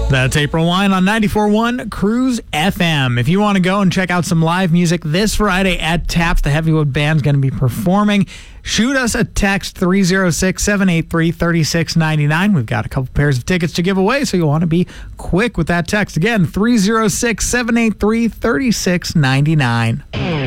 That's April Wine on 94.1 Cruise FM. If you want to go and check out some live music this Friday at TAPS, the Heavywood Band's going to be performing. Shoot us a text, 306-783-3699. We've got a couple pairs of tickets to give away, so you'll want to be quick with that text. Again, 306-783-3699.